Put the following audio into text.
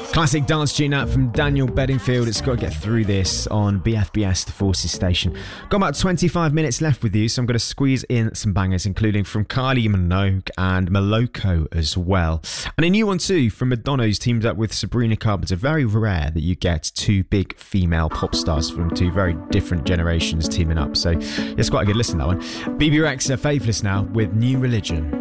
Classic dance tune out from Daniel Bedingfield. It's got to get through this on BFBS, the Forces station. Got about 25 minutes left with you, so I'm going to squeeze in some bangers, including from Kylie Minogue and Moloko as well. And a new one too from Madonna, who's teamed up with Sabrina Carpenter. Very rare that you get two big female pop stars from two very different generations teaming up. So it's quite a good listen, that one. BB Rexa, Faithless now with New Religion.